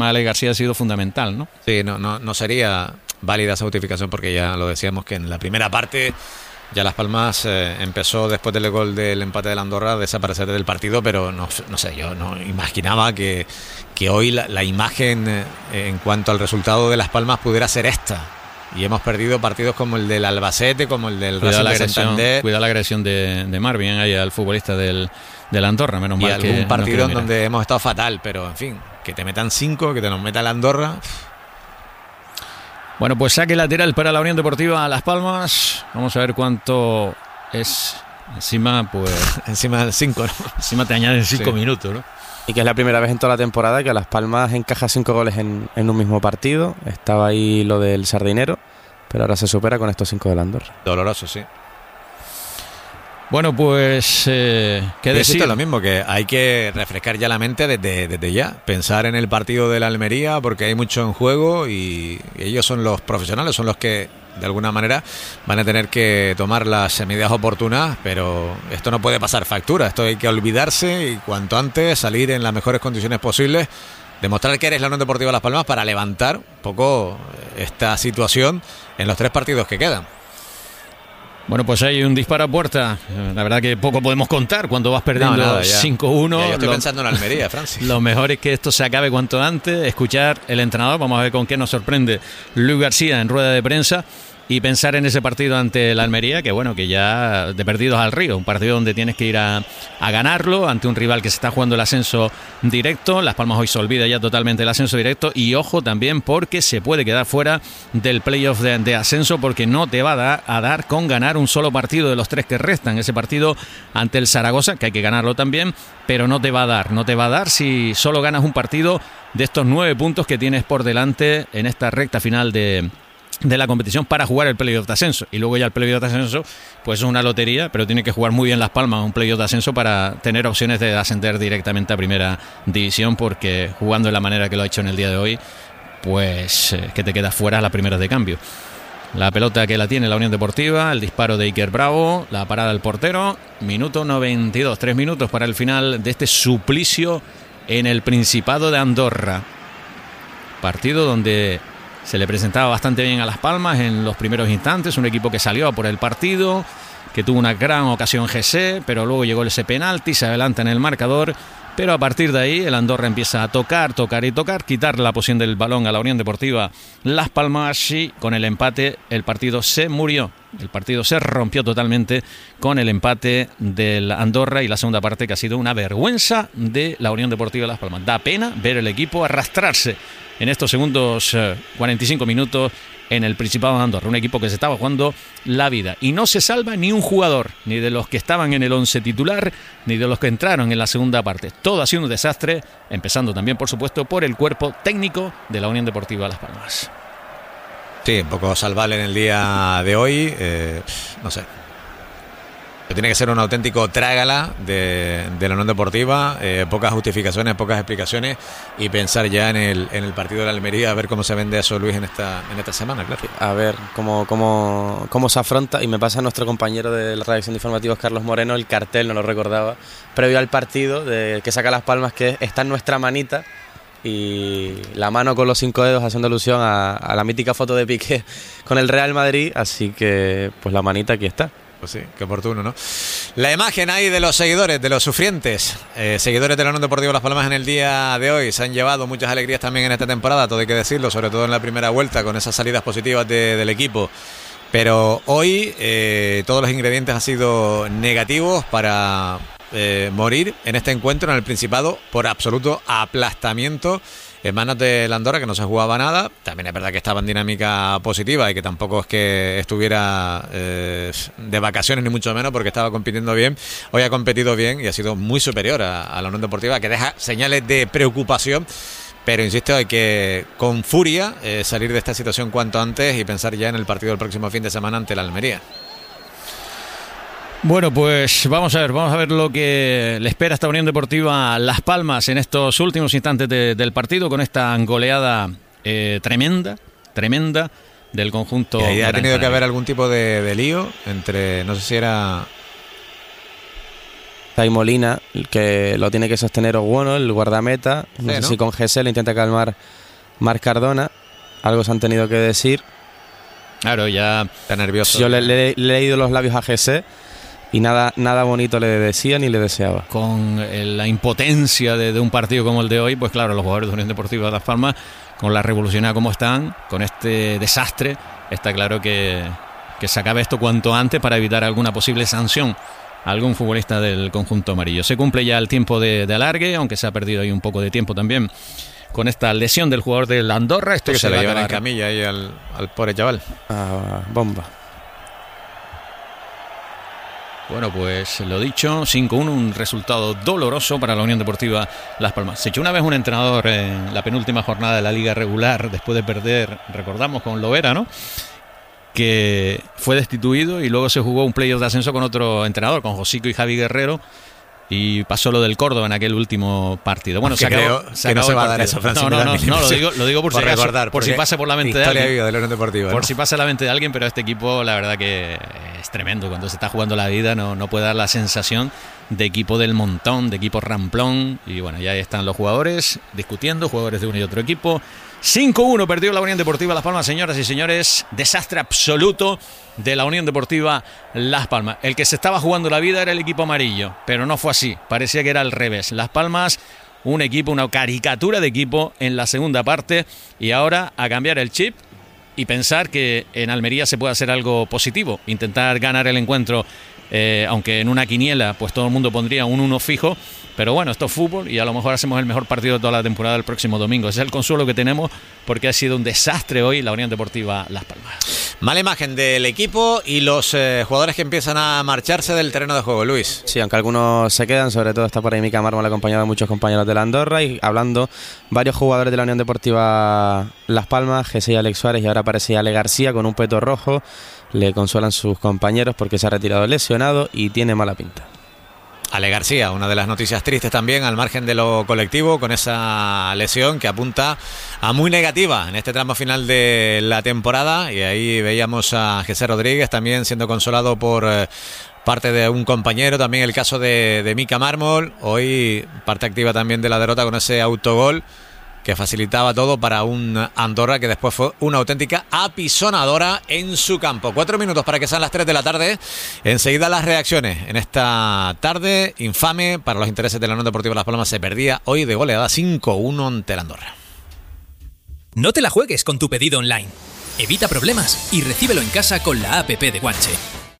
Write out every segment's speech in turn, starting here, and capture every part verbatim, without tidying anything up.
Alex García ha sido fundamental, ¿no? Sí, no, no, no sería válida esa justificación porque ya lo decíamos que en la primera parte ya Las Palmas eh, empezó después del gol del empate de la Andorra a desaparecer del partido, pero no, no sé, yo no imaginaba que, que hoy la, la imagen eh, en cuanto al resultado de Las Palmas pudiera ser esta. Y hemos perdido partidos como el del Albacete, como el del Racing de Santander. Cuidado la agresión de, de Marvin ahí al futbolista del, del Andorra, menos y mal algún que algún partido no en donde hemos estado fatal, pero en fin, que te metan cinco, que te nos meta la Andorra. Bueno, pues saque lateral para la Unión Deportiva Las Palmas. Vamos a ver cuánto es. Encima, pues. Encima del cinco, ¿no? Encima te añaden cinco sí. minutos, ¿no? Y que es la primera vez en toda la temporada que Las Palmas encaja cinco goles en, en un mismo partido. Estaba ahí lo del Sardinero, pero ahora se supera con estos cinco del Andorra. Doloroso, sí. Bueno, pues, eh, ¿qué decir? Es lo mismo, que hay que refrescar ya la mente desde, desde ya. Pensar en el partido de la Almería, porque hay mucho en juego y ellos son los profesionales, son los que de alguna manera van a tener que tomar las medidas oportunas, pero esto no puede pasar factura, esto hay que olvidarse y cuanto antes salir en las mejores condiciones posibles, demostrar que eres la Unión Deportiva Las Palmas para levantar un poco esta situación en los tres partidos que quedan. Bueno, pues hay un disparo a puerta. La verdad que poco podemos contar cuando vas perdiendo no, nada, cinco uno. Ya, yo estoy lo, pensando en Almería, Francis. Lo mejor es que esto se acabe cuanto antes, escuchar el entrenador, vamos a ver con qué nos sorprende Luis García en rueda de prensa, y pensar en ese partido ante la Almería, que bueno, que ya de perdidos al río, un partido donde tienes que ir a, a ganarlo ante un rival que se está jugando el ascenso directo. Las Palmas hoy se olvida ya totalmente el ascenso directo, y ojo también porque se puede quedar fuera del playoff de, de ascenso, porque no te va a dar, a dar con ganar un solo partido de los tres que restan. Ese partido ante el Zaragoza, que hay que ganarlo también, pero no te va a dar, no te va a dar si solo ganas un partido de estos nueve puntos que tienes por delante en esta recta final de de la competición para jugar el playoff de ascenso. Y luego ya el playoff de ascenso pues es una lotería, pero tiene que jugar muy bien Las Palmas un playoff de ascenso para tener opciones de ascender directamente a primera división, porque jugando de la manera que lo ha hecho en el día de hoy, pues eh, que te quedas fuera a las primeras de cambio. La pelota que la tiene la Unión Deportiva, el disparo de Iker Bravo, la parada del portero, minuto noventa y dos, tres minutos para el final de este suplicio en el Principado de Andorra. Partido donde se le presentaba bastante bien a Las Palmas en los primeros instantes, un equipo que salió a por el partido, que tuvo una gran ocasión G C, pero luego llegó ese penalti, se adelanta en el marcador, pero a partir de ahí el Andorra empieza a tocar, tocar y tocar, quitar la posición del balón a la Unión Deportiva Las Palmas, y con el empate el partido se murió. El partido se rompió totalmente con el empate del Andorra, y la segunda parte que ha sido una vergüenza de la Unión Deportiva Las Palmas. Da pena ver el equipo arrastrarse en estos segundos eh, cuarenta y cinco minutos en el Principado de Andorra. Un equipo que se estaba jugando la vida. Y no se salva ni un jugador, ni de los que estaban en el once titular, ni de los que entraron en la segunda parte. Todo ha sido un desastre, empezando también, por supuesto, por el cuerpo técnico de la Unión Deportiva Las Palmas. Sí, un poco salvable en el día de hoy, eh, no sé. Tiene que ser un auténtico trágala de, de la Unión Deportiva, eh, pocas justificaciones, pocas explicaciones, y pensar ya en el, en el partido de la Almería, a ver cómo se vende eso, Luis, en esta, en esta semana, claro. A ver cómo, cómo, cómo se afronta, y me pasa a nuestro compañero de la redacción de informativos, Carlos Moreno, el cartel, no lo recordaba, previo al partido, de que saca Las Palmas, que está en nuestra manita, y la mano con los cinco dedos haciendo alusión a, a la mítica foto de Piqué con el Real Madrid, así que pues la manita aquí está. Pues sí, qué oportuno, ¿no? La imagen ahí de los seguidores, de los sufrientes, eh, seguidores de la Unión Deportiva Las Palmas en el día de hoy. Se han llevado muchas alegrías también en esta temporada, todo hay que decirlo, sobre todo en la primera vuelta, con esas salidas positivas de, del equipo. Pero hoy eh, todos los ingredientes han sido negativos para eh, morir en este encuentro en el Principado por absoluto aplastamiento en manos de la Andorra, que no se jugaba nada. También es verdad que estaba en dinámica positiva y que tampoco es que estuviera eh, de vacaciones ni mucho menos, porque estaba compitiendo bien. Hoy ha competido bien y ha sido muy superior a, a la Unión Deportiva, que deja señales de preocupación. Pero insisto, hay que con furia eh, salir de esta situación cuanto antes y pensar ya en el partido del próximo fin de semana ante la Almería. Bueno, pues vamos a ver, vamos a ver lo que le espera a esta Unión Deportiva Las Palmas en estos últimos instantes de, del partido, con esta goleada eh, tremenda, tremenda del conjunto. Y ahí ha tenido que haber algún tipo de, de lío entre, no sé si era Está ahí Molina, que lo tiene que sostener Oguono, el guardameta. No sí, sé ¿no? si con Gesell intenta calmar Marc Cardona. Algo se han tenido que decir. Claro, ya Está nervioso. Yo le, le- le he leído los labios a Gesell y nada, nada bonito le decía ni le deseaba. con eh, la impotencia de, de un partido como el de hoy, pues claro, los jugadores de Unión Deportiva Las Palmas, con la revolucionada como están, con este desastre, está claro que, que se acabe esto cuanto antes para evitar alguna posible sanción a algún futbolista del conjunto amarillo. Se cumple ya el tiempo de, de alargue, aunque se ha perdido ahí un poco de tiempo también con esta lesión del jugador del Andorra. Esto que se, se va le a llevan en acabar. camilla ahí al, al pobre chaval. Ah, bomba. Bueno, pues lo dicho, cinco uno, un resultado doloroso para la Unión Deportiva Las Palmas. Se echó una vez un entrenador en la penúltima jornada de la liga regular después de perder, recordamos, con Lovera, ¿no?, que fue destituido y luego se jugó un playoff de ascenso con otro entrenador, con Josico y Javi Guerrero, y pasó lo del Córdoba en aquel último partido. Bueno, se Que acabó, creo se que no acabó se el va a dar partido. eso, Francisco, No, no, no, también. no, lo digo, lo digo por, Por si acaso, recordar, por si porque pasa por la mente de historia alguien. viva de la Unión Deportiva, Por ¿no? si pasa la mente de alguien, pero este equipo, la verdad que es tremendo. Cuando se está jugando la vida, no, no puede dar la sensación de equipo del montón, de equipo ramplón. Y bueno, ya están los jugadores discutiendo, jugadores de uno y otro equipo. cinco uno perdió la Unión Deportiva Las Palmas, señoras y señores. Desastre absoluto de la Unión Deportiva Las Palmas. El que se estaba jugando la vida era el equipo amarillo, pero no fue así. Parecía que era al revés. Las Palmas, un equipo, una caricatura de equipo en la segunda parte. Y ahora a cambiar el chip y pensar que en Almería se puede hacer algo positivo. Intentar ganar el encuentro, eh, aunque en una quiniela pues todo el mundo pondría un uno fijo. Pero bueno, esto es fútbol y a lo mejor hacemos el mejor partido de toda la temporada el próximo domingo. Ese es el consuelo que tenemos, porque ha sido un desastre hoy la Unión Deportiva Las Palmas. Mala imagen del equipo y los eh, jugadores que empiezan a marcharse del terreno de juego, Luis. Sí, aunque algunos se quedan, sobre todo está por ahí Mica Mármol acompañado de muchos compañeros de la Andorra y hablando varios jugadores de la Unión Deportiva Las Palmas, Gesell y Alex Suárez, y ahora aparece Ale García con un peto rojo. Le consuelan sus compañeros porque se ha retirado lesionado y tiene mala pinta. Ale García, una de las noticias tristes también al margen de lo colectivo, con esa lesión que apunta a muy negativa en este tramo final de la temporada. Y ahí veíamos a Jesús Rodríguez también siendo consolado por eh, parte de un compañero, también el caso de, de Mica Mármol, hoy parte activa también de la derrota con ese autogol que facilitaba todo para un Andorra que después fue una auténtica apisonadora en su campo. Cuatro minutos para que sean las tres de la tarde. Enseguida las reacciones en esta tarde infame para los intereses de la Unión Deportiva Las Palmas. Se perdía hoy de goleada cinco uno ante el Andorra. No te la juegues con tu pedido online. Evita problemas y recíbelo en casa con la app de Guanche.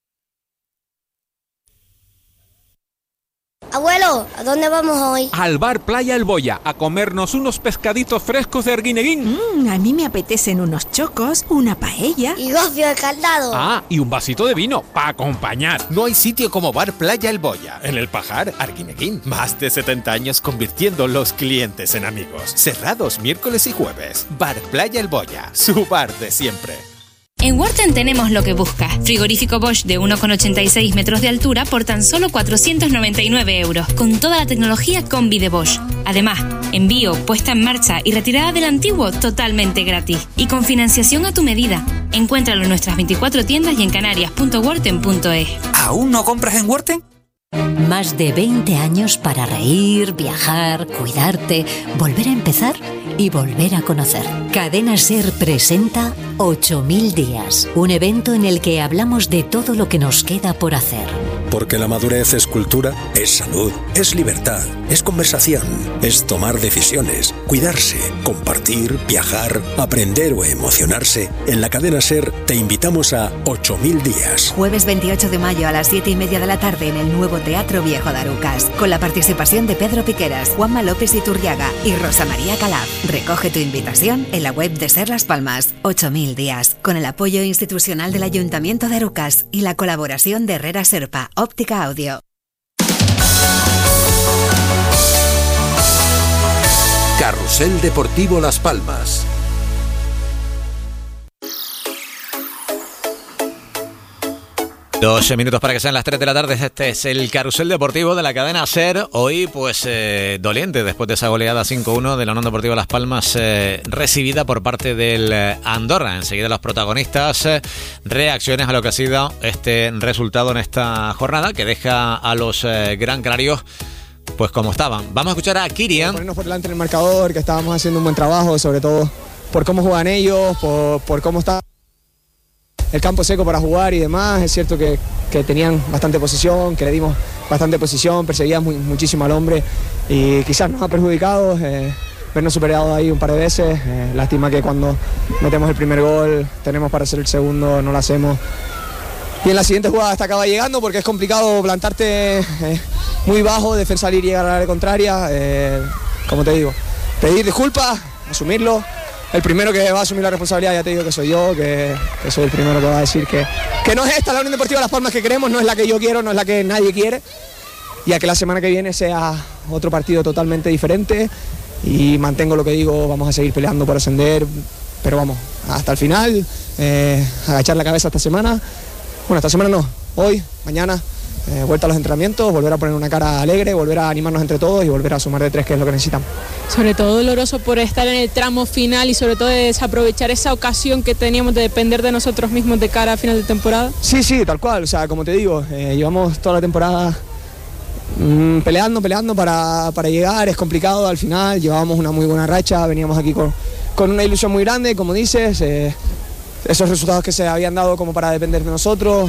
Abuelo, ¿a dónde vamos hoy? Al bar Playa El Boya, a comernos unos pescaditos frescos de Arguineguín. Mm, a mí me apetecen unos chocos, una paella. Y gofio de caldado. Ah, y un vasito de vino, para acompañar. No hay sitio como Bar Playa El Boya, en El Pajar, Arguineguín. Más de setenta años convirtiendo los clientes en amigos. Cerrados miércoles y jueves. Bar Playa El Boya, su bar de siempre. En Worten tenemos lo que buscas. Frigorífico Bosch de uno coma ochenta y seis metros de altura por tan solo cuatrocientos noventa y nueve euros, con toda la tecnología combi de Bosch. Además, envío, puesta en marcha y retirada del antiguo totalmente gratis. Y con financiación a tu medida. Encuéntralo en nuestras veinticuatro tiendas y en canarias punto worten punto es. ¿Aún no compras en Worten? Más de veinte años para reír, viajar, cuidarte, volver a empezar y volver a conocer. Cadena SER presenta ocho mil días, un evento en el que hablamos de todo lo que nos queda por hacer. Porque la madurez es cultura, es salud, es libertad, es conversación, es tomar decisiones, cuidarse, compartir, viajar, aprender o emocionarse. En la cadena SER te invitamos a ocho mil días. Jueves veintiocho de mayo a las siete y media de la tarde en el nuevo Teatro Viejo de Arucas, con la participación de Pedro Piqueras, Juanma López Iturriaga y Rosa María Calaf. Recoge tu invitación en la web de SER Las Palmas. ocho mil días, con el apoyo institucional del Ayuntamiento de Arucas y la colaboración de Herrera Serpa, Óptica Audio. Carrusel Deportivo Las Palmas. doce minutos para que sean las tres de la tarde. Este es el Carrusel Deportivo de la cadena SER. Hoy, pues, eh, doliente después de esa goleada cinco uno de la Unión Deportiva Las Palmas, eh, recibida por parte del eh, Andorra. Enseguida los protagonistas, eh, reacciones a lo que ha sido este resultado en esta jornada, que deja a los eh, Gran Canarios pues como estaban. Vamos a escuchar a Kirian. Ponernos por delante en el marcador, que estábamos haciendo un buen trabajo, sobre todo por cómo juegan ellos, por, por cómo está el campo seco para jugar y demás. Es cierto que, que tenían bastante posición, que le dimos bastante posición, perseguían muy, muchísimo al hombre y quizás nos ha perjudicado eh, vernos superados ahí un par de veces. Eh, lástima que cuando metemos el primer gol tenemos para hacer el segundo, no lo hacemos. Y en la siguiente jugada hasta acaba llegando porque es complicado plantarte eh, muy bajo, defensa salir y llegar a la área contraria. Eh, como te digo, pedir disculpas, asumirlo. El primero que va a asumir la responsabilidad, ya te digo que soy yo, que, que soy el primero que va a decir que, que no es esta la Unión Deportiva Las Palmas que queremos, no es la que yo quiero, no es la que nadie quiere. Y a que la semana que viene sea otro partido totalmente diferente. Y mantengo lo que digo, vamos a seguir peleando por ascender, pero vamos, hasta el final, eh, agachar la cabeza esta semana. Bueno, esta semana no, hoy, mañana, eh, vuelta a los entrenamientos, volver a poner una cara alegre, volver a animarnos entre todos y volver a sumar de tres, que es lo que necesitamos. Sobre todo doloroso por estar en el tramo final y sobre todo de desaprovechar esa ocasión que teníamos de depender de nosotros mismos de cara a final de temporada. Sí, sí, tal cual, o sea, como te digo, eh, llevamos toda la temporada mmm, peleando, peleando para, para llegar, es complicado al final, llevábamos una muy buena racha, veníamos aquí con, con una ilusión muy grande, como dices, eh, esos resultados que se habían dado como para depender de nosotros,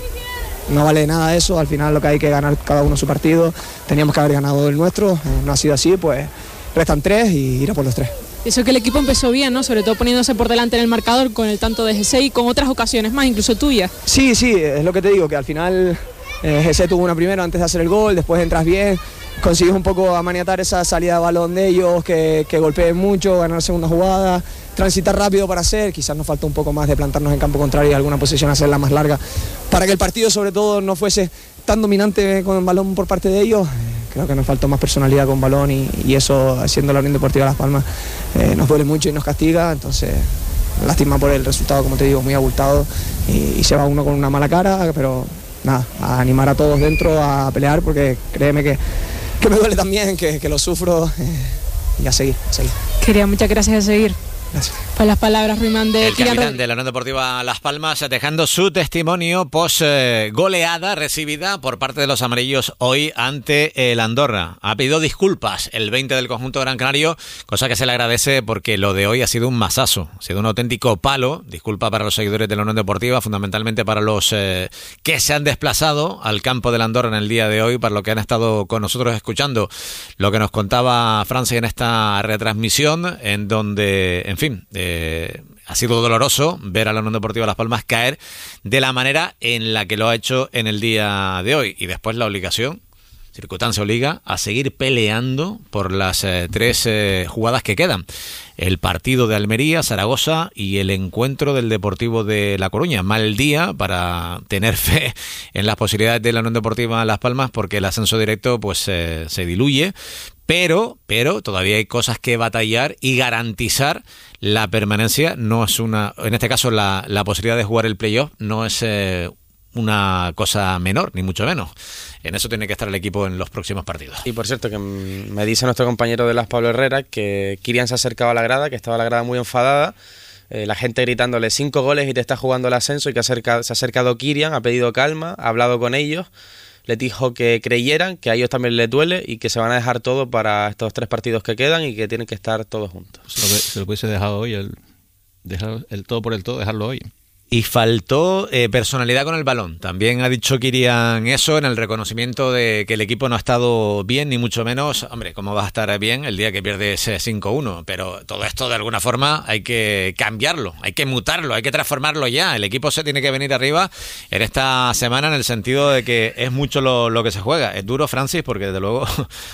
no vale nada eso, al final lo que hay que ganar cada uno su partido, teníamos que haber ganado el nuestro, eh, no ha sido así, pues restan tres y ir a por los tres. Eso que el equipo empezó bien, ¿no? Sobre todo poniéndose por delante en el marcador con el tanto de G C y con otras ocasiones más, incluso tuyas. Sí, sí, es lo que te digo, que al final eh, G C tuvo una primero antes de hacer el gol, después entras bien, consigues un poco amaniatar esa salida de balón de ellos, que, que golpeen mucho, ganar segunda jugada, transitar rápido para hacer, quizás nos falta un poco más de plantarnos en campo contrario y alguna posición hacerla más larga, para que el partido sobre todo no fuese tan dominante con el balón por parte de ellos. Creo que nos faltó más personalidad con balón y, y eso, haciendo la Unión Deportiva Las Palmas, eh, nos duele mucho y nos castiga, entonces lástima por el resultado, como te digo, muy abultado y, y se va uno con una mala cara, pero nada, a animar a todos dentro a pelear, porque créeme que, que me duele también, que, que lo sufro, eh, y a seguir, a seguir. Quería muchas gracias, a seguir. Gracias. Por las palabras, Ruimán, de el capitán de la Unión Deportiva Las Palmas, dejando su testimonio post eh, goleada recibida por parte de los amarillos hoy ante el Andorra. Ha pedido disculpas el veinte del conjunto Gran Canario, cosa que se le agradece porque lo de hoy ha sido un masazo, ha sido un auténtico palo. Disculpa para los seguidores de la Unión Deportiva, fundamentalmente para los eh, que se han desplazado al campo del Andorra en el día de hoy, para los que han estado con nosotros escuchando lo que nos contaba Francia en esta retransmisión, en donde, en fin, eh, ha sido doloroso ver a la Unión Deportiva Las Palmas caer de la manera en la que lo ha hecho en el día de hoy. Y después la obligación, circunstancia obliga, a seguir peleando por las eh, tres eh, jugadas que quedan. El partido de Almería, Zaragoza y el encuentro del Deportivo de La Coruña. Mal día para tener fe en las posibilidades de la Unión Deportiva Las Palmas, porque el ascenso directo pues eh, se diluye. Pero, pero todavía hay cosas que batallar y garantizar la permanencia. No es una, en este caso la, la posibilidad de jugar el playoff no es eh, una cosa menor, ni mucho menos. En eso tiene que estar el equipo en los próximos partidos. Y por cierto, que me dice nuestro compañero de Las Pablo Herrera que Kirian se acercaba a la grada, que estaba la grada muy enfadada, eh, la gente gritándole cinco goles y te está jugando el ascenso, y que acerca, se ha acercado Kirian, ha pedido calma, ha hablado con ellos, les dijo que creyeran, que a ellos también les duele y que se van a dejar todo para estos tres partidos que quedan y que tienen que estar todos juntos. Se lo, se lo hubiese dejado hoy, el, dejar el todo por el todo, dejarlo hoy. Y faltó eh, personalidad con el balón. También ha dicho Kirian eso en el reconocimiento de que el equipo no ha estado bien, ni mucho menos. Hombre, ¿cómo vas a estar bien el día que pierdes cinco uno? Pero todo esto de alguna forma hay que cambiarlo, hay que mutarlo, hay que transformarlo ya. El equipo se tiene que venir arriba en esta semana, en el sentido de que es mucho lo, lo que se juega. Es duro, Francis, porque desde luego...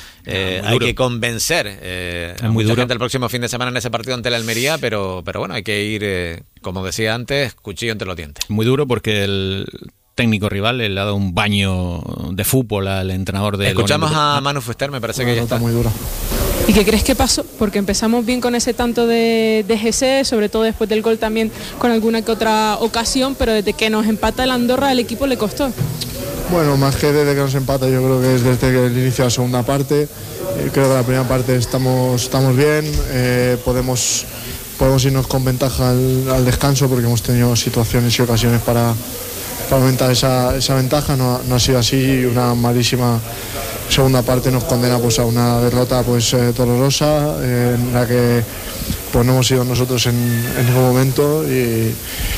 Eh, hay que convencer eh, a mucha gente el próximo fin de semana en ese partido ante la Almería, pero, pero bueno, hay que ir, eh, como decía antes, cuchillo entre los dientes. Muy duro porque el técnico rival le ha dado un baño de fútbol al entrenador de... Escuchamos a Manu Fuster, me parece que ya está. Muy duro. ¿Y qué crees que pasó? Porque empezamos bien con ese tanto de, de G C, sobre todo después del gol también con alguna que otra ocasión, pero desde que nos empata el Andorra el equipo le costó. Bueno, más que desde que nos empata, yo creo que es desde el inicio de la segunda parte. Eh, creo que la primera parte estamos, estamos bien, eh, podemos, podemos irnos con ventaja al, al descanso porque hemos tenido situaciones y ocasiones para, para aumentar esa, esa ventaja. No, no ha sido así, una malísima segunda parte nos condena pues, a una derrota pues, eh, dolorosa, eh, en la que pues, no hemos sido nosotros en, en ningún momento y,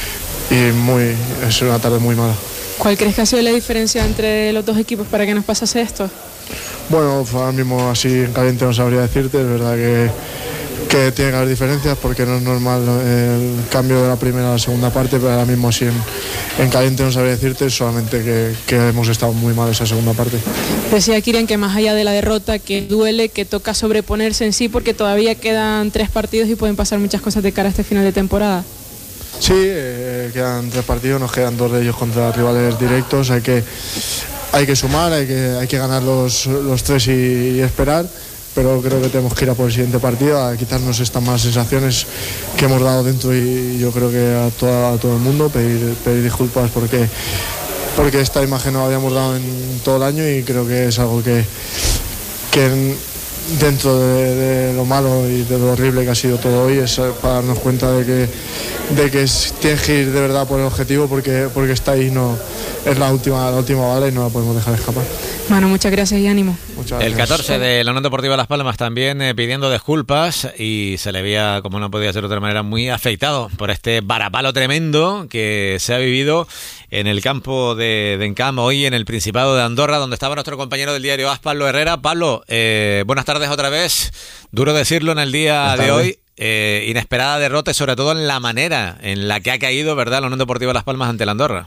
y muy, es una tarde muy mala. ¿Cuál crees que ha sido la diferencia entre los dos equipos para que nos pasase esto? Bueno, ahora mismo así en caliente no sabría decirte, es verdad que, que tiene que haber diferencias porque no es normal el cambio de la primera a la segunda parte, pero ahora mismo así en, en caliente no sabría decirte, solamente que, que hemos estado muy mal esa segunda parte. Decía Kirian que más allá de la derrota, que duele, que toca sobreponerse en sí porque todavía quedan tres partidos y pueden pasar muchas cosas de cara a este final de temporada. Sí, eh, quedan tres partidos, nos quedan dos de ellos contra rivales directos, hay que, hay que sumar, hay que, hay que ganar los, los tres y, y esperar, pero creo que tenemos que ir a por el siguiente partido, a quitarnos estas malas sensaciones que hemos dado dentro y yo creo que a, toda, a todo el mundo, pedir, pedir disculpas porque, porque esta imagen no la habíamos dado en todo el año y creo que es algo que, que en, dentro de, de lo malo y de lo horrible que ha sido todo hoy es para darnos cuenta de que, de que tienes que ir de verdad por el objetivo porque, porque está ahí, no, es la última, la última bala y no la podemos dejar escapar. Bueno, muchas gracias y ánimo. Muchas el gracias. catorce de la Unión Deportiva Las Palmas también eh, pidiendo disculpas y se le veía, como no podía ser de otra manera, muy afectado por este varapalo tremendo que se ha vivido en el campo de, de Encam hoy en el Principado de Andorra, donde estaba nuestro compañero del diario A S, Pablo Herrera. Pablo, eh, buenas tardes otra vez. Duro decirlo en el día de hoy. Eh, inesperada derrota y sobre todo en la manera en la que ha caído, ¿verdad?, la Unión Deportiva Las Palmas ante el Andorra.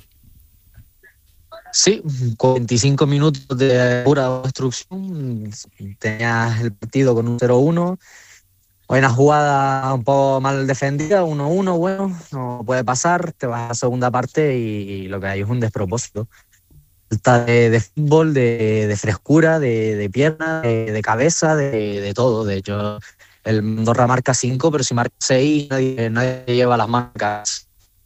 Sí, con veinticinco minutos de pura obstrucción, tenías el partido con un cero uno, hoy una jugada un poco mal defendida, uno uno, bueno, no puede pasar, te vas a la segunda parte y lo que hay es un despropósito. Falta de, de fútbol, de, de frescura, de, de pierna, de, de cabeza, de, de todo. De hecho, el Andorra marca cinco, pero si marca seis, nadie, nadie lleva las marcas.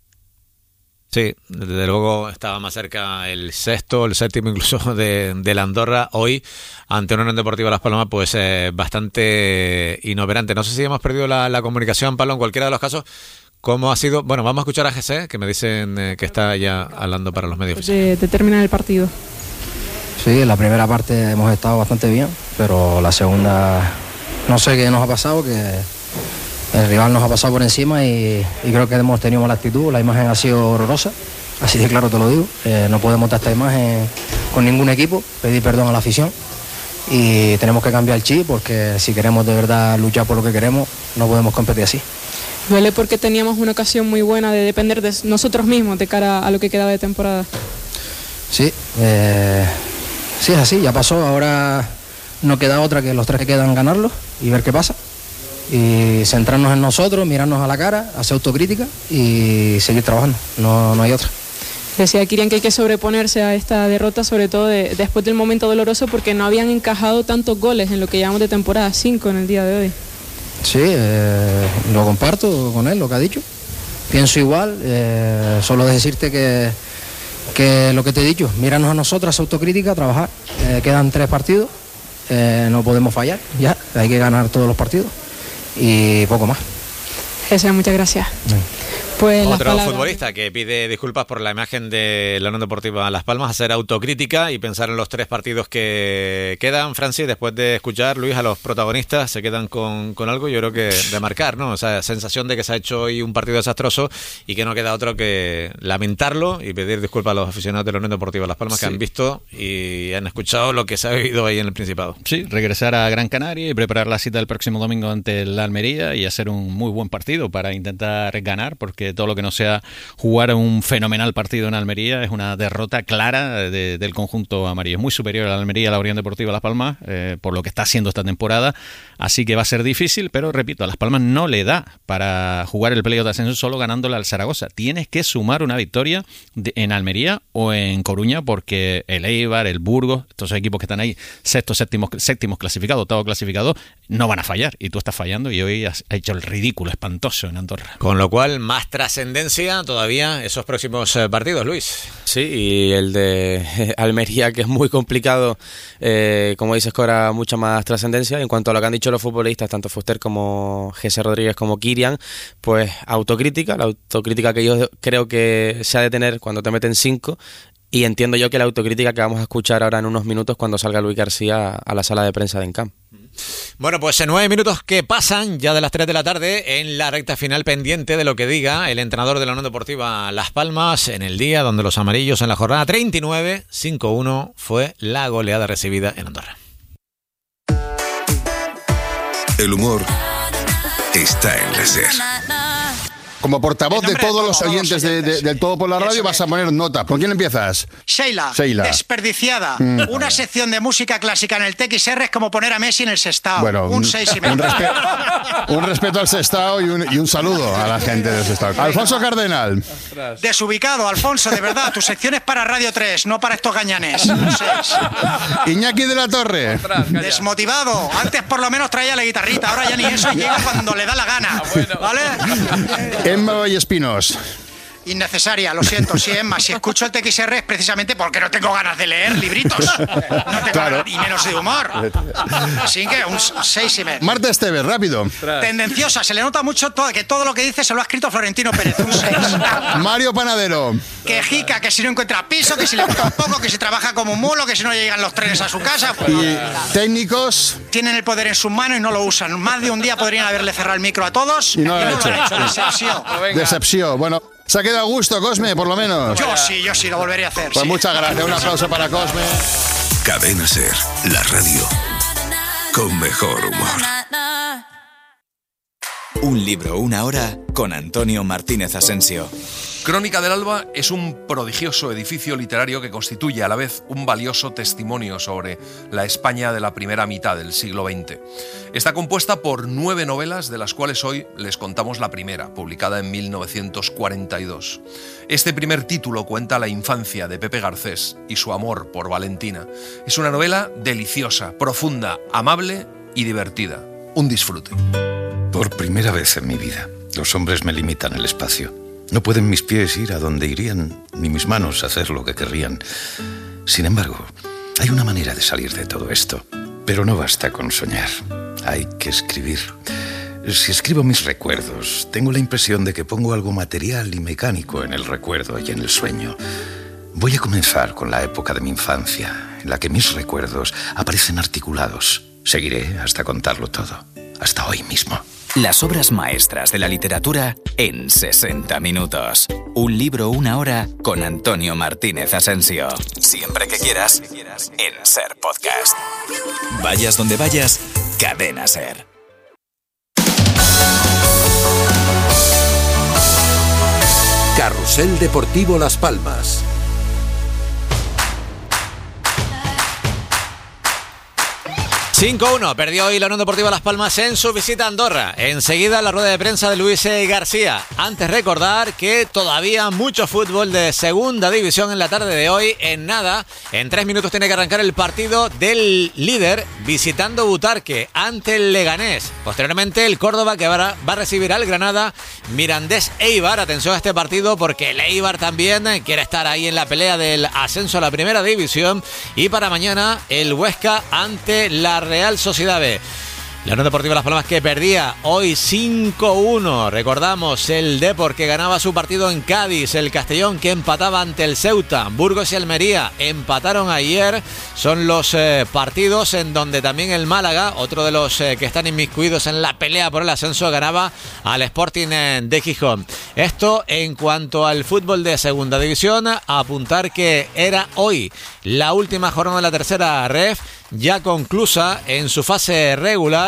Sí, desde luego estaba más cerca el sexto, el séptimo incluso de, de la Andorra hoy ante una Unión Deportiva Las Palmas pues eh, bastante inoperante. No sé si hemos perdido la, la comunicación, Pablo, en cualquiera de los casos. ¿Cómo ha sido? Bueno, vamos a escuchar a G C, que me dicen eh, que está ya hablando para los medios. De, de terminar el partido. Sí, en la primera parte hemos estado bastante bien, pero la segunda no sé qué nos ha pasado, que el rival nos ha pasado por encima y, y creo que hemos tenido mala actitud. La imagen ha sido horrorosa, así de claro te lo digo. Eh, no podemos dar esta imagen con ningún equipo, pedir perdón a la afición y tenemos que cambiar el chip porque si queremos de verdad luchar por lo que queremos, no podemos competir así. Duele porque teníamos una ocasión muy buena de depender de nosotros mismos de cara a lo que quedaba de temporada. Sí, eh, sí es así, ya pasó, ahora no queda otra que los tres que quedan ganarlo y ver qué pasa. Y centrarnos en nosotros, mirarnos a la cara, hacer autocrítica y seguir trabajando, no, no hay otra. Decía Kirian que hay que sobreponerse a esta derrota, sobre todo de, después del momento doloroso, porque no habían encajado tantos goles en lo que llevamos de temporada, cinco en el día de hoy. Sí, eh, lo comparto con él, lo que ha dicho. Pienso igual, eh, solo decirte que, que lo que te he dicho, míranos a nosotros, hacer autocrítica, trabajar. Eh, quedan tres partidos, eh, no podemos fallar, ya, hay que ganar todos los partidos. Y poco más. Esa, muchas gracias. Bien. Pues otro palabras... futbolista que pide disculpas por la imagen de la Unión Deportiva Las Palmas, hacer autocrítica y pensar en los tres partidos que quedan. Francis, después de escuchar, Luis, a los protagonistas, se quedan con, con algo, yo creo que de marcar, ¿no? O sea, sensación de que se ha hecho hoy un partido desastroso y que no queda otro que lamentarlo y pedir disculpas a los aficionados de la Unión Deportiva Las Palmas, sí, que han visto y han escuchado lo que se ha vivido ahí en el Principado. Sí, regresar a Gran Canaria y preparar la cita del próximo domingo ante la Almería y hacer un muy buen partido para intentar ganar, porque que todo lo que no sea jugar un fenomenal partido en Almería es una derrota clara de, del conjunto amarillo. Es muy superior a la Almería, a la Unión Deportiva Las Palmas, eh, por lo que está haciendo esta temporada, así que va a ser difícil, pero repito, a Las Palmas no le da para jugar el playoff de ascenso solo ganándole al Zaragoza. Tienes que sumar una victoria de, en Almería o en Coruña, porque el Eibar, el Burgos, estos equipos que están ahí, sexto, séptimo, séptimos clasificados, octavo clasificado, no van a fallar, y tú estás fallando y hoy has hecho el ridículo espantoso en Andorra. Con lo cual, más trascendencia todavía esos próximos partidos, Luis. Sí, y el de Almería, que es muy complicado, eh, como dices, cobra mucha más trascendencia. En cuanto a lo que han dicho los futbolistas, tanto Fuster como Jesse Rodríguez como Kirian, pues autocrítica, la autocrítica que yo creo que se ha de tener cuando te meten cinco. Y entiendo yo que la autocrítica que vamos a escuchar ahora en unos minutos cuando salga Luis García a la sala de prensa de Encamp. Bueno, pues en nueve minutos que pasan ya de las tres de la tarde en la recta final, pendiente de lo que diga el entrenador de la Unión Deportiva Las Palmas en el día donde los amarillos en la jornada treinta y nueve, cinco uno fue la goleada recibida en Andorra. El humor está en la SER. Como portavoz de todos los oyentes de, de, del Todo por la Radio, vas a poner nota. ¿Con quién empiezas? Sheila, Sheila. Desperdiciada. Mm. Una sección de música clásica en el T X R es como poner a Messi en el Sestao. Bueno, un seis y medio. Un, respe un respeto al Sestao y un, y un saludo a la gente del Sestao. Alfonso Cardenal. Desubicado, Alfonso, de verdad. Tu sección es para Radio tres, no para estos gañanes. Un seis. Iñaki de la Torre. Desmotivado. Antes por lo menos traía la guitarrita, ahora ya ni eso, llega cuando le da la gana. ¿Vale? Emma Vallespinos. Innecesaria, lo siento, sí, Emma. Si escucho el T X R es precisamente porque no tengo ganas de leer libritos. No tengo claro. ganas, y menos de humor. Así que un seis y medio. Marta Esteves, rápido. Tendenciosa, se le nota mucho todo, que todo lo que dice se lo ha escrito Florentino Pérez. Un seis. Mario Panadero. Que jica, que si no encuentra piso, que si le gusta un poco, que si trabaja como un mulo, que si no llegan los trenes a su casa. Y técnicos. Tienen el poder en sus manos y no lo usan. Más de un día podrían haberle cerrado el micro a todos y no, y no lo han hecho. Decepción. Decepción. Bueno. Se ha quedado a gusto, Cosme, por lo menos. Yo sí, yo sí, lo volveré a hacer. Pues sí. muchas gracias, un aplauso para Cosme. Cadena SER, la radio con mejor humor. Un libro, una hora, con Antonio Martínez Asensio. Crónica del Alba es un prodigioso edificio literario que constituye a la vez un valioso testimonio sobre la España de la primera mitad del siglo veinte. Está compuesta por nueve novelas, de las cuales hoy les contamos la primera, publicada en mil novecientos cuarenta y dos. Este primer título cuenta la infancia de Pepe Garcés y su amor por Valentina. Es una novela deliciosa, profunda, amable y divertida. Un disfrute. Por primera vez en mi vida, los hombres me limitan el espacio. No pueden mis pies ir a donde irían, ni mis manos hacer lo que querrían. Sin embargo, hay una manera de salir de todo esto. Pero no basta con soñar. Hay que escribir. Si escribo mis recuerdos, tengo la impresión de que pongo algo material y mecánico en el recuerdo y en el sueño. Voy a comenzar con la época de mi infancia, en la que mis recuerdos aparecen articulados. Seguiré hasta contarlo todo, hasta hoy mismo. Las obras maestras de la literatura en sesenta minutos. Un libro, una hora, con Antonio Martínez Asensio. Siempre que quieras, en SER Podcast. Vayas donde vayas, Cadena SER. Carrusel Deportivo Las Palmas. cinco uno, perdió hoy la Unión Deportiva Las Palmas en su visita a Andorra. Enseguida la rueda de prensa de Luis García. Antes recordar que todavía mucho fútbol de segunda división en la tarde de hoy. En nada, en tres minutos tiene que arrancar el partido del líder visitando Butarque ante el Leganés. Posteriormente el Córdoba, que va a recibir al Granada. Mirandés Eibar, atención a este partido porque el Eibar también quiere estar ahí en la pelea del ascenso a la primera división. Y para mañana el Huesca ante la Real Sociedad B. La Unión Deportiva Las Palmas, que perdía hoy cinco uno. Recordamos el Depor, que ganaba su partido en Cádiz. El Castellón, que empataba ante el Ceuta. Burgos y Almería empataron ayer. Son los eh, partidos en donde también el Málaga, otro de los eh, que están inmiscuidos en la pelea por el ascenso, ganaba al Sporting eh, de Gijón. Esto en cuanto al fútbol de segunda división. A apuntar que era hoy la última jornada de la tercera ref, ya conclusa en su fase regular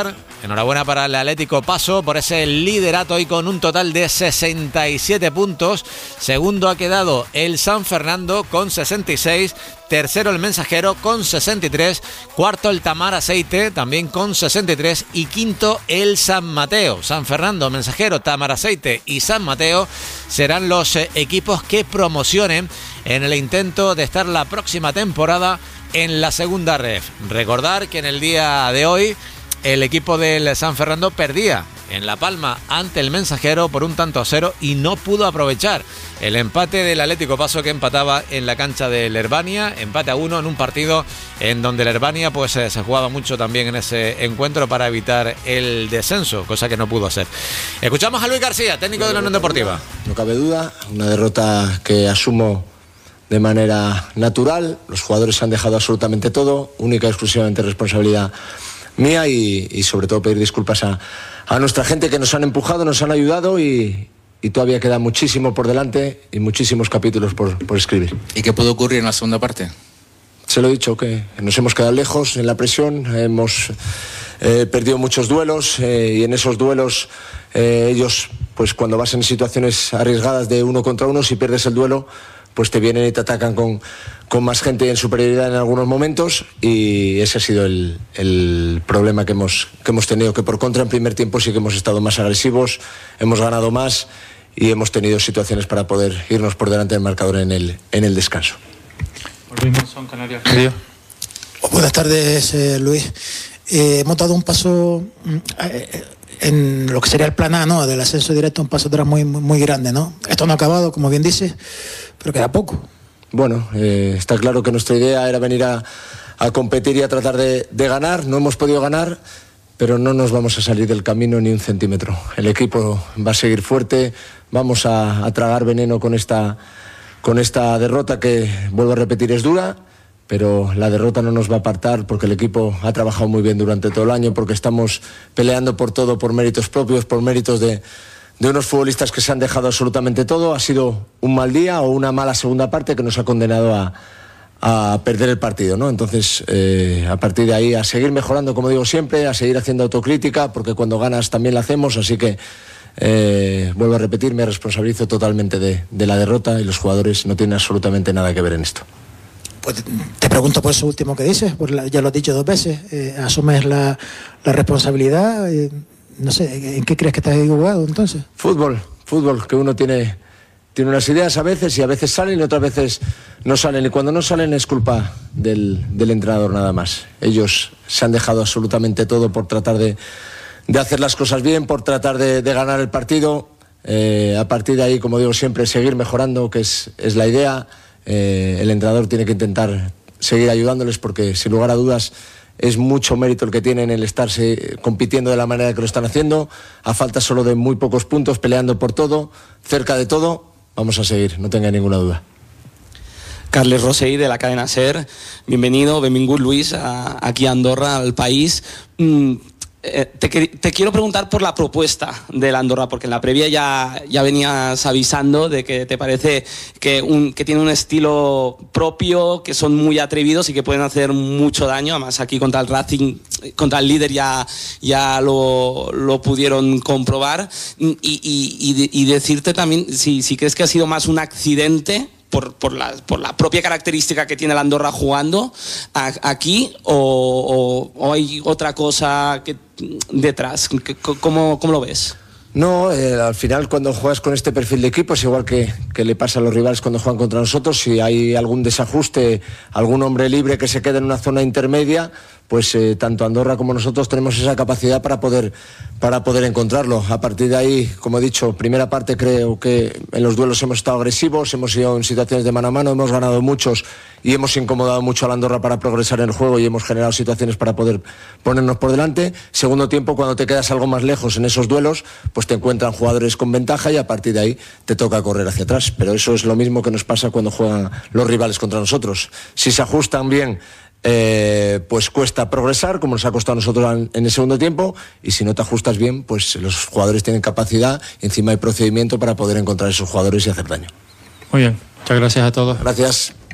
Enhorabuena para el Atlético Paso por ese liderato y con un total de sesenta y siete puntos. Segundo ha quedado el San Fernando con sesenta y seis. Tercero el Mensajero con sesenta y tres. Cuarto el Tamar Aceite también con sesenta y tres. Y quinto el San Mateo. San Fernando, Mensajero, Tamar Aceite y San Mateo serán los eh, equipos que promocionen en el intento de estar la próxima temporada en la segunda ref. Recordar que en el día de hoy el equipo del San Fernando perdía en La Palma ante el Mensajero por un tanto a cero y no pudo aprovechar el empate del Atlético Paso, que empataba en la cancha del Herbania, empate a uno en un partido en donde el Herbania pues eh, se jugaba mucho también en ese encuentro para evitar el descenso, cosa que no pudo hacer. Escuchamos a Luis García, técnico de la Unión Deportiva. No cabe duda, una derrota que asumo de manera natural. Los jugadores han dejado absolutamente todo, única y exclusivamente responsabilidad mía y, y sobre todo pedir disculpas a, a nuestra gente que nos han empujado, nos han ayudado y, y todavía queda muchísimo por delante y muchísimos capítulos por, por escribir. ¿Y qué puede ocurrir en la segunda parte? Se lo he dicho, que nos hemos quedado lejos en la presión, hemos eh, perdido muchos duelos eh, y en esos duelos eh, ellos, pues cuando vas en situaciones arriesgadas de uno contra uno, si pierdes el duelo, pues te vienen y te atacan con, con más gente en superioridad en algunos momentos y ese ha sido el, el problema que hemos, que hemos tenido, que por contra en primer tiempo sí que hemos estado más agresivos, hemos ganado más y hemos tenido situaciones para poder irnos por delante del marcador en el, en el descanso. Buenas tardes, eh, Luis. Eh, hemos dado un paso eh, en lo que sería el plan A, ¿no? Del ascenso directo, un paso atrás muy, muy, muy grande, ¿no? Esto no ha acabado, como bien dices, pero queda poco. Bueno, eh, está claro que nuestra idea era venir a, a competir y a tratar de, de ganar. No hemos podido ganar, pero no nos vamos a salir del camino ni un centímetro. El equipo va a seguir fuerte, vamos a, a tragar veneno con esta, con esta derrota que, vuelvo a repetir, es dura, pero la derrota no nos va a apartar porque el equipo ha trabajado muy bien durante todo el año, porque estamos peleando por todo, por méritos propios, por méritos de... de unos futbolistas que se han dejado absolutamente todo. Ha sido un mal día o una mala segunda parte que nos ha condenado a, a perder el partido, ¿no? Entonces, eh, a partir de ahí, a seguir mejorando, como digo siempre, a seguir haciendo autocrítica, porque cuando ganas también la hacemos, así que, eh, vuelvo a repetir, me responsabilizo totalmente de, de la derrota y los jugadores no tienen absolutamente nada que ver en esto. Pues te pregunto por eso último que dices, por la, ya lo has dicho dos veces, eh, asumes la, la responsabilidad... Eh, no sé, ¿en qué crees que estás equivocado entonces? Fútbol, fútbol, que uno tiene, tiene unas ideas a veces y a veces salen y otras veces no salen. Y cuando no salen es culpa del, del entrenador nada más. Ellos se han dejado absolutamente todo por tratar de, de hacer las cosas bien, por tratar de, de ganar el partido. Eh, a partir de ahí, como digo siempre, seguir mejorando, que es, es la idea. Eh, el entrenador tiene que intentar seguir ayudándoles porque, sin lugar a dudas, es mucho mérito el que tienen el estarse compitiendo de la manera que lo están haciendo, a falta solo de muy pocos puntos, peleando por todo, cerca de todo. Vamos a seguir, no tenga ninguna duda. Carles Rosell, de la cadena SER. Bienvenido, benvingut Luis, a, aquí a Andorra, al país. Mm, eh, te, te quiero preguntar por la propuesta de la Andorra, porque en la previa ya, ya venías avisando de que te parece que, un, que tiene un estilo propio, que son muy atrevidos y que pueden hacer mucho daño. Además, aquí contra el Racing, contra el líder ya, ya lo, lo pudieron comprobar. Y, y, y, y decirte también si, si crees que ha sido más un accidente Por, por, la, por la propia característica que tiene la Andorra jugando a, aquí o, o, o hay otra cosa que, detrás. ¿Cómo, cómo lo ves? No, eh, al final cuando juegas con este perfil de equipo es igual que, que le pasa a los rivales cuando juegan contra nosotros. Si hay algún desajuste, algún hombre libre que se queda en una zona intermedia, pues eh, tanto Andorra como nosotros tenemos esa capacidad para poder, para poder encontrarlo. A partir de ahí, como he dicho, primera parte creo que en los duelos hemos estado agresivos, hemos ido en situaciones de mano a mano, hemos ganado muchos y hemos incomodado mucho a la Andorra para progresar en el juego y hemos generado situaciones para poder ponernos por delante. Segundo tiempo, cuando te quedas algo más lejos en esos duelos, pues te encuentran jugadores con ventaja y a partir de ahí te toca correr hacia atrás. Pero eso es lo mismo que nos pasa cuando juegan los rivales contra nosotros. Si se ajustan bien, Eh, pues cuesta progresar, como nos ha costado a nosotros en, en el segundo tiempo, y si no te ajustas bien, pues los jugadores tienen capacidad, encima hay procedimiento para poder encontrar esos jugadores y hacer daño. Muy bien, muchas gracias a todos. Gracias.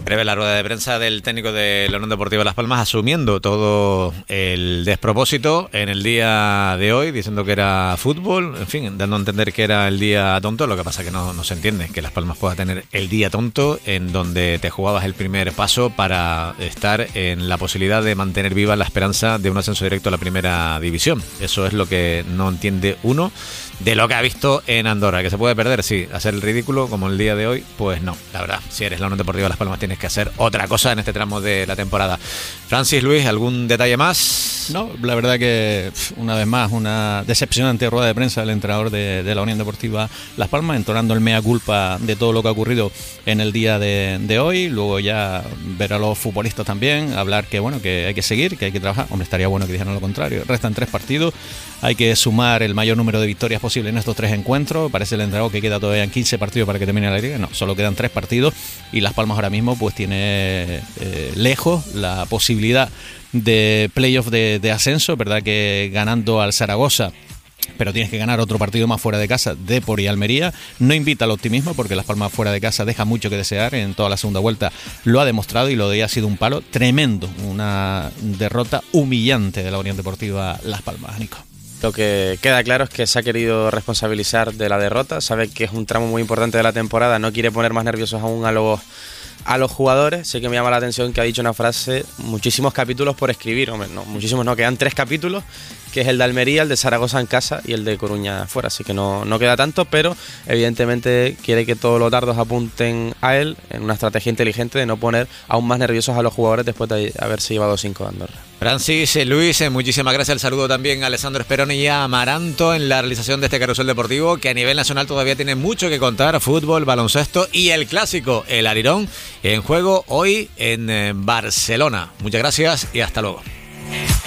Breve la rueda de prensa del técnico de la Unión Deportiva Las Palmas, asumiendo todo el despropósito en el día de hoy, diciendo que era fútbol, en fin, dando a entender que era el día tonto. Lo que pasa que no, no se entiende que Las Palmas pueda tener el día tonto en donde te jugabas el primer paso para estar en la posibilidad de mantener viva la esperanza de un ascenso directo a la primera división. Eso es lo que no entiende uno de lo que ha visto en Andorra. Que se puede perder, sí, hacer el ridículo como el día de hoy, pues no, la verdad, si eres la Unión Deportiva Las Palmas tienes que hacer otra cosa en este tramo de la temporada. Francis, Luis, ¿algún detalle más? No, la verdad que una vez más una decepcionante rueda de prensa del entrenador de, de la Unión Deportiva Las Palmas, entonando el mea culpa de todo lo que ha ocurrido en el día de, de hoy. Luego ya ver a los futbolistas también, hablar que bueno, que hay que seguir, que hay que trabajar. Hombre, estaría bueno que dijeran lo contrario. Restan tres partidos, hay que sumar el mayor número de victorias posible en estos tres encuentros. Parece el entrenador que queda todavía en quince partidos para que termine la liga. No, solo quedan tres partidos y Las Palmas ahora mismo pues tiene eh, lejos la posibilidad de playoff de, de ascenso. Verdad que ganando al Zaragoza, pero tienes que ganar otro partido más fuera de casa, Depor y Almería. No invita al optimismo porque Las Palmas fuera de casa deja mucho que desear. En toda la segunda vuelta lo ha demostrado y lo de ella ha sido un palo tremendo, una derrota humillante de la Unión Deportiva Las Palmas. Nico. Lo que queda claro es que se ha querido responsabilizar de la derrota, sabe que es un tramo muy importante de la temporada, no quiere poner más nerviosos aún a los a los jugadores. Sí que me llama la atención que ha dicho una frase, muchísimos capítulos por escribir. Hombre, no, muchísimos no, quedan tres capítulos, que es el de Almería, el de Zaragoza en casa y el de Coruña fuera, así que no, no queda tanto, pero evidentemente quiere que todos los dardos apunten a él en una estrategia inteligente de no poner aún más nerviosos a los jugadores después de haberse llevado cinco de Andorra. Francis, Luis, muchísimas gracias. El saludo también a Alessandro Esperoni y a Amaranto en la realización de este carrusel deportivo, que a nivel nacional todavía tiene mucho que contar. Fútbol, baloncesto y el clásico, el Arirón, en juego hoy en Barcelona. Muchas gracias y hasta luego.